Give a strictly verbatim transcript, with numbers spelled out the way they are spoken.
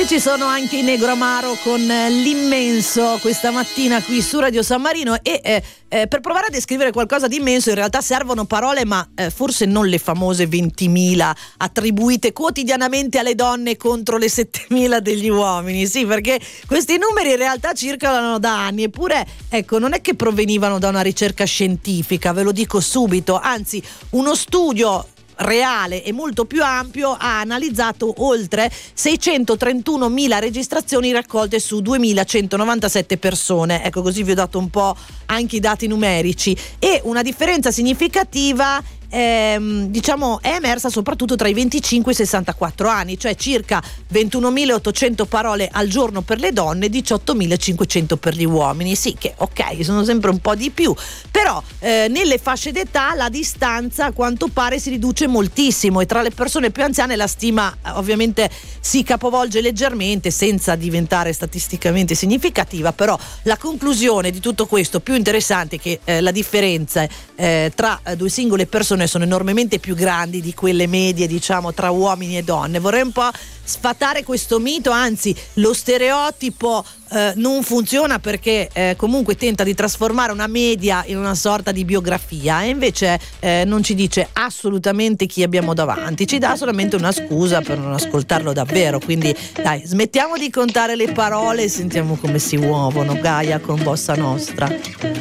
E ci sono anche i Negro Amaro con l'immenso questa mattina qui su Radio San Marino e eh, eh, per provare a descrivere qualcosa di immenso in realtà servono parole, ma eh, forse non le famose ventimila attribuite quotidianamente alle donne contro le settemila degli uomini. Sì, perché questi numeri in realtà circolano da anni, eppure ecco, non è che provenivano da una ricerca scientifica, ve lo dico subito, anzi uno studio reale e molto più ampio ha analizzato oltre seicentotrentunomila registrazioni raccolte su duemilacentonovantasette persone. Ecco, così vi ho dato un po' anche i dati numerici, e una differenza significativa ehm, diciamo è emersa soprattutto tra i venticinque e i sessantaquattro anni, cioè circa ventunomilaottocento parole al giorno per le donne e diciottomilacinquecento per gli uomini. Sì, che ok, sono sempre un po' di più, però eh, nelle fasce d'età la distanza a quanto pare si riduce moltissimo, e tra le persone più anziane la stima eh, ovviamente si capovolge leggermente senza diventare statisticamente significativa. Però la conclusione di tutto questo più interessante è che eh, la differenza eh, tra eh, due singole persone sono enormemente più grandi di quelle medie, diciamo, tra uomini e donne. Vorrei un po' sfatare questo mito, anzi lo stereotipo eh, non funziona, perché eh, comunque tenta di trasformare una media in una sorta di biografia, e invece eh, non ci dice assolutamente chi abbiamo davanti, ci dà solamente una scusa per non ascoltarlo davvero. Quindi dai, smettiamo di contare le parole e sentiamo come si muovono. Gaia con Bossa Nostra.